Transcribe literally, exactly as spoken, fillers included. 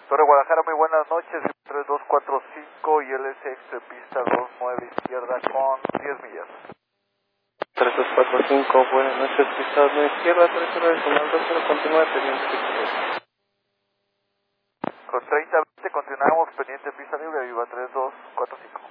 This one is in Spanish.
Torre Guadalajara, muy buenas noches, tres dos cuatro cinco y L S X de pista dos nueve izquierda con diez millas. tres dos cuatro cinco, buenas noches, pista dos nueve izquierda, tres cero de comando, cero, continúa pendiente. Con treinta veinte continuamos pendiente pista libre, viva tres dos cuatro cinco.